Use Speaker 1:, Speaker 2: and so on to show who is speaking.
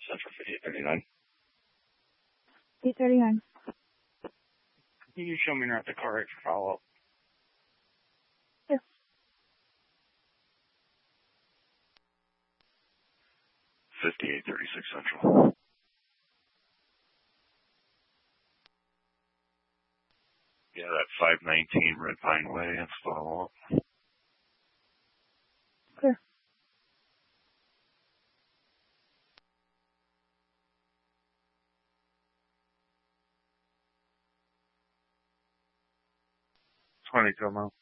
Speaker 1: Central 5839.
Speaker 2: 839.
Speaker 1: Can you show me not the car right for follow-up?
Speaker 2: Sure.
Speaker 1: $5836 Central. Yeah, that 519 Red Pine Way, that's follow-up.
Speaker 2: Clear.
Speaker 1: $22 a mile.